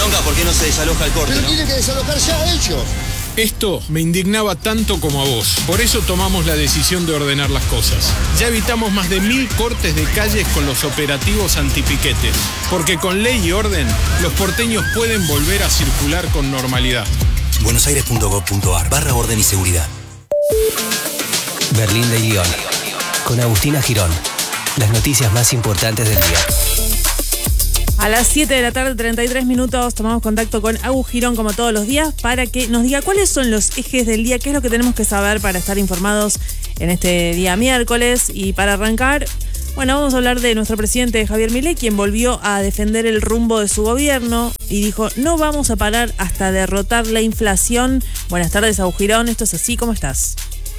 Bronca, ¿por qué no se desaloja el corte? Pero ¿no? tiene que desalojar ya ellos. Esto me indignaba tanto como a vos. Por eso tomamos la decisión de ordenar las cosas. Ya evitamos más de 1000 cortes de calles con los operativos antipiquetes. Porque con ley y orden, los porteños pueden volver a circular con normalidad. buenosaires.gov.ar/orden y seguridad. Berlín de Lyon. Con Agustina Girón. Las noticias más importantes del día. A las 7 de la tarde, 33 minutos, tomamos contacto con Agus Girón, como todos los días, para que nos diga cuáles son los ejes del día, qué es lo que tenemos que saber para estar informados en este día miércoles. Y para arrancar, bueno, vamos a hablar de nuestro presidente Javier Milei, quien volvió a defender el rumbo de su gobierno y dijo: no vamos a parar hasta derrotar la inflación. Buenas tardes, Agus Girón, ¿esto es así? ¿Cómo estás?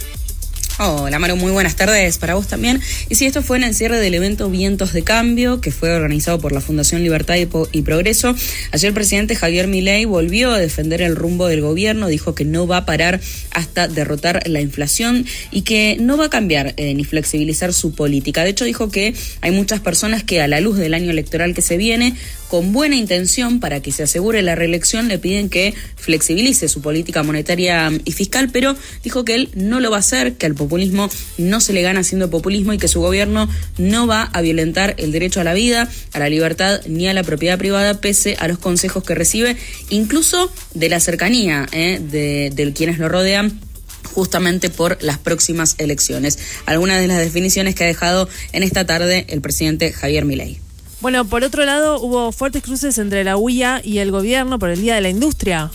Hola, Maru, muy buenas tardes para vos también. Y sí, esto fue en el cierre del evento Vientos de Cambio, que fue organizado por la Fundación Libertad y Progreso. Ayer el presidente Javier Milei volvió a defender el rumbo del gobierno, dijo que no va a parar hasta derrotar la inflación y que no va a cambiar ni flexibilizar su política. De hecho, dijo que hay muchas personas que, a la luz del año electoral que se viene, con buena intención para que se asegure la reelección, le piden que flexibilice su política monetaria y fiscal, pero dijo que él no lo va a hacer, que al populismo no se le gana haciendo populismo y que su gobierno no va a violentar el derecho a la vida, a la libertad ni a la propiedad privada, pese a los consejos que recibe, incluso de la cercanía de quienes lo rodean, justamente por las próximas elecciones. Algunas de las definiciones que ha dejado en esta tarde el presidente Javier Milei. Bueno, por otro lado, hubo fuertes cruces entre la UIA y el gobierno por el Día de la Industria.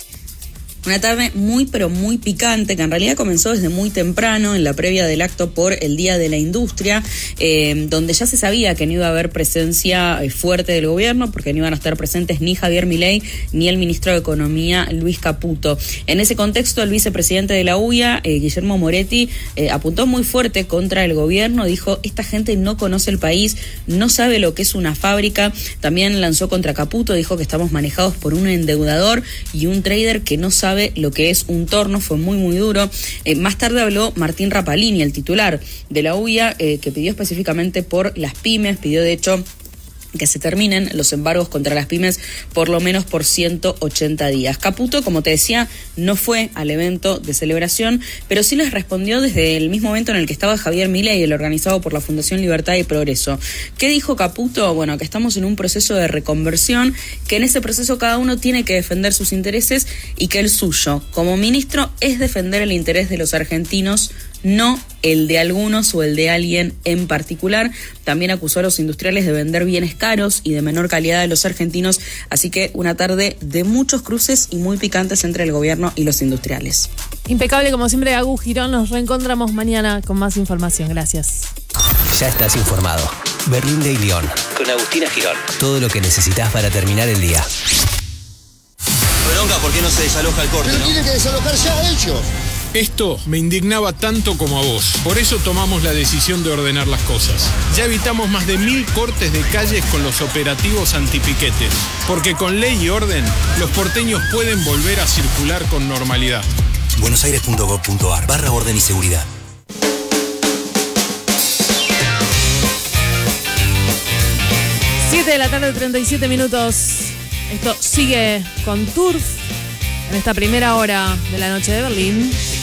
Una tarde muy pero muy picante, que en realidad comenzó desde muy temprano, en la previa del acto por el Día de la Industria, donde ya se sabía que no iba a haber presencia fuerte del gobierno, porque no iban a estar presentes ni Javier Milei ni el ministro de Economía, Luis Caputo. En ese contexto, el vicepresidente de la UIA, Guillermo Moretti, apuntó muy fuerte contra el gobierno, dijo: esta gente no conoce el país, no sabe lo que es una fábrica. También lanzó contra Caputo, dijo que estamos manejados por un endeudador y un trader que no sabe lo que es un torno. Fue muy muy duro. Más tarde habló Martín Rapalini, el titular de la UIA, que pidió específicamente por las pymes, pidió de hecho que se terminen los embargos contra las pymes por lo menos por 180 días. Caputo, como te decía, no fue al evento de celebración, pero sí les respondió desde el mismo evento en el que estaba Javier Milei, el organizado por la Fundación Libertad y Progreso. ¿Qué dijo Caputo? Bueno, que estamos en un proceso de reconversión, que en ese proceso cada uno tiene que defender sus intereses y que el suyo, como ministro, es defender el interés de los argentinos, no el de algunos o el de alguien en particular. También acusó a los industriales de vender bienes caros y de menor calidad de los argentinos, así que una tarde de muchos cruces y muy picantes entre el gobierno y los industriales. Impecable como siempre, Agus Girón. Nos reencontramos mañana con más información. Gracias. Ya estás informado. Berlín de Lyon. Con Agustina Girón. Todo lo que necesitas para terminar el día. Bronca, ¿por qué no se desaloja el corte? Pero ¿no? tiene que desalojar ya ellos. Esto me indignaba tanto como a vos. Por eso tomamos la decisión de ordenar las cosas. Ya evitamos más de 1000 cortes de calles con los operativos antipiquetes. Porque con ley y orden, los porteños pueden volver a circular con normalidad. buenosaires.gov.ar/orden y seguridad. 7 de la tarde, 37 minutos. Esto sigue con Turf en esta primera hora de la noche de Berlín.